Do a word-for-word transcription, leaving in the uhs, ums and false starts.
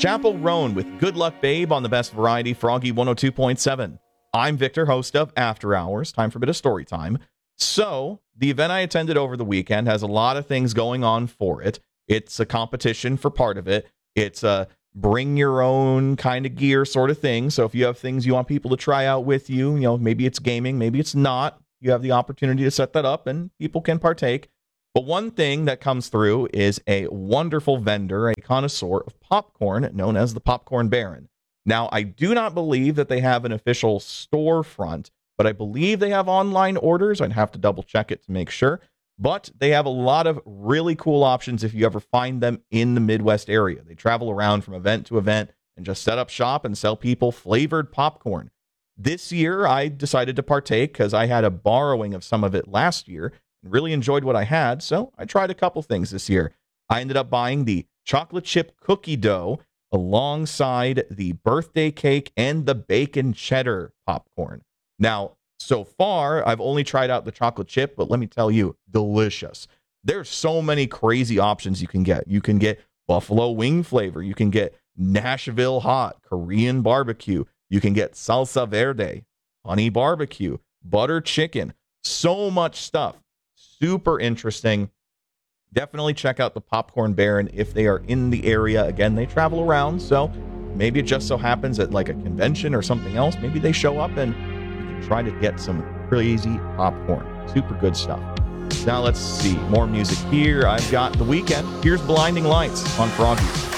Chappell Roan with Good Luck Babe on the best variety, Froggy one oh two point seven. I'm Victor, host of After Hours. Time for a bit of story time. So, the event I attended over the weekend has a lot of things going on for it. It's a competition for part of it. It's a bring your own kind of gear sort of thing. So if you have things you want people to try out with you, you know, maybe it's gaming, maybe it's not, you have the opportunity to set that up and people can partake. But one thing that comes through is a wonderful vendor, a connoisseur of popcorn known as the Popcorn Baron. Now, I do not believe that they have an official storefront, but I believe they have online orders. I'd have to double check it to make sure. But they have a lot of really cool options if you ever find them in the Midwest area. They travel around from event to event and just set up shop and sell people flavored popcorn. This year, I decided to partake because I had a borrowing of some of it last year and really enjoyed what I had, so I tried a couple things this year. I ended up buying the chocolate chip cookie dough alongside the birthday cake and the bacon cheddar popcorn. Now, so far, I've only tried out the chocolate chip, but let me tell you, delicious. There's so many crazy options you can get. You can get buffalo wing flavor. You can get Nashville hot, Korean barbecue. You can get salsa verde, honey barbecue, butter chicken, so much stuff. Super interesting. Definitely check out the Popcorn Baron if they are in the area. Again, they travel around, so maybe it just so happens at like a convention or something else. Maybe they show up and you can try to get some crazy popcorn. Super good stuff. Now let's see. More music here. I've got The Weeknd. Here's Blinding Lights on Froggy.